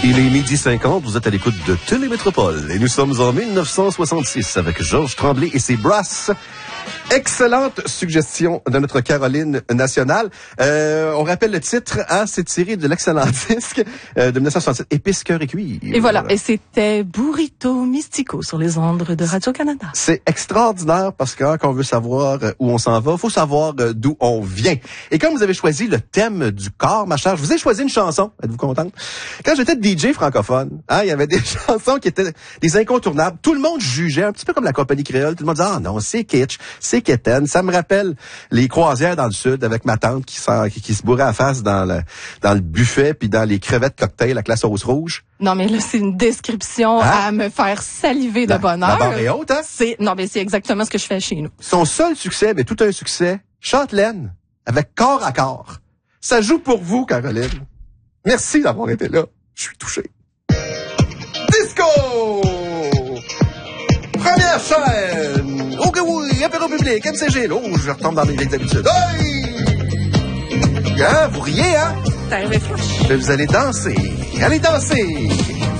Il est 12h50, vous êtes à l'écoute de Télémétropole et nous sommes en 1966 avec Georges Tremblay et ses Brasses. Excellente suggestion de notre Caroline nationale. On rappelle le titre, c'est tiré de l'excellent disque de 1967, Épices, cœur et cuir. Et voilà, et c'était Burrito Mystico sur les ondes de Radio-Canada. C'est extraordinaire parce que quand on veut savoir où on s'en va, faut savoir d'où on vient. Et comme vous avez choisi le thème du corps, ma chère, je vous ai choisi une chanson. Êtes-vous contente? Quand j'étais DJ francophone, il y avait des chansons qui étaient des incontournables. Tout le monde jugeait, un petit peu comme la compagnie créole. Tout le monde disait, non, c'est kitsch, c'est quétaine. Ça me rappelle les croisières dans le sud avec ma tante qui se bourrait à face dans le buffet puis dans les crevettes cocktails avec la sauce rouge. Non, mais là, c'est une description à me faire saliver de bonheur. La barre est haute, hein? Non, mais c'est exactement ce que je fais chez nous. Son seul succès, mais tout un succès, Chantelaine, avec Corps à corps. Ça joue pour vous, Caroline. Merci d'avoir été là. Je suis touché. Disco! Première chaîne! Ok, oui, apéro public, MCG. Oh, je retombe dans mes vieilles habitudes. Hey! Vous riez, hein? T'as un réflexe. Vous allez danser. Allez danser!